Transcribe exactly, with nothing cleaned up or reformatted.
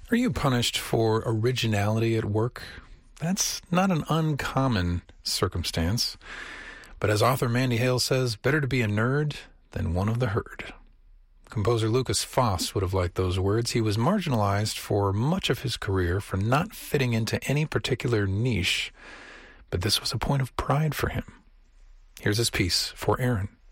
Are you punished for originality at work? That's not an uncommon circumstance. But as author Mandy Hale says, better to be a nerd than one of the herd. Composer Lukas Foss would have liked those words. He was marginalized for much of his career for not fitting into any particular niche, but this was a point of pride for him. Here's his piece for Aaron.